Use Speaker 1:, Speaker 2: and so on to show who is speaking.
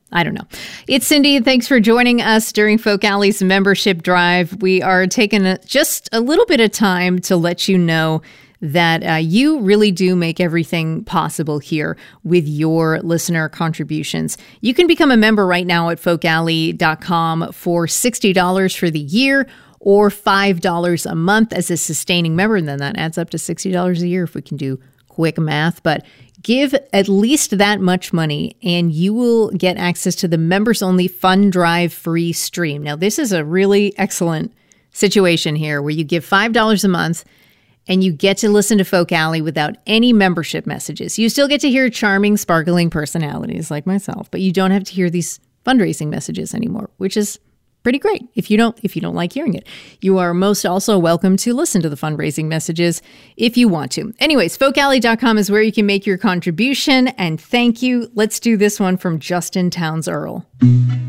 Speaker 1: I don't know. It's Cindy. Thanks for joining us during Folk Alley's membership drive. We are taking just a little bit of time to let you know that you really do make everything possible here with your listener contributions. You can become a member right now at folkalley.com for $60 for the year or $5 a month as a sustaining member. And then that adds up to $60 a year if we can do quick math. But give at least that much money and you will get access to the members-only Fund Drive free stream. Now, this is a really excellent situation here where you give $5 a month and you get to listen to Folk Alley without any membership messages. You still get to hear charming, sparkling personalities like myself, but you don't have to hear these fundraising messages anymore, which is pretty great if you don't like hearing it. You are most also welcome to listen to the fundraising messages if you want to. Anyways, folkalley.com is where you can make your contribution, and thank you. Let's do this one from Justin Towns Earl.